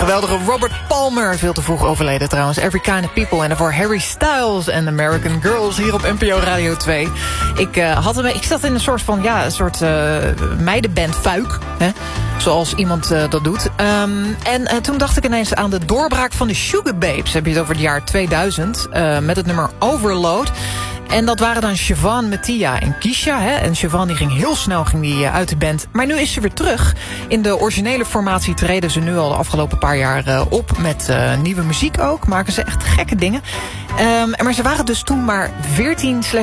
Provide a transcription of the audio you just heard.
geweldige Robert Palmer, veel te vroeg overleden trouwens. Every Kind of People. En daarvoor Harry Styles en American Girls hier op NPO Radio 2. Ik zat in een soort van, meidenband Fuik. Hè? Zoals iemand dat doet. Toen dacht ik ineens aan de doorbraak van de Sugar Babes. Heb je het over het jaar 2000. Met het nummer Overload. En dat waren dan Siobhan, Mattia en Kisha. Hè? En Siobhan die ging heel snel uit de band. Maar nu is ze weer terug. In de originele formatie treden ze nu al de afgelopen paar jaar op. Met nieuwe muziek ook. Maken ze echt gekke dingen. Maar ze waren dus toen maar 14